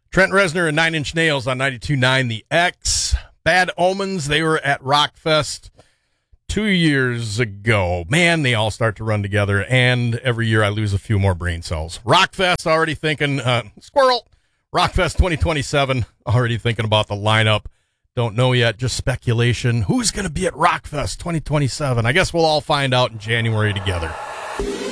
Trent Reznor and Nine Inch Nails on 92.9 The X. Bad Omens, they were at Rockfest 2 years ago. Man, they all start to run together, and every year I lose a few more brain cells. Rockfest, already thinking, squirrel. Rockfest 2027, already thinking about the lineup. Don't know yet, just speculation. Who's going to be at Rockfest 2027? I guess we'll all find out in January together.